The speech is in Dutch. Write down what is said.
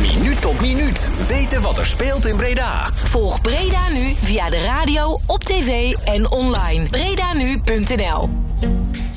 Minuut tot minuut. Weten wat er speelt in Breda. Volg Breda Nu via de radio, op tv en online. bredanu.nl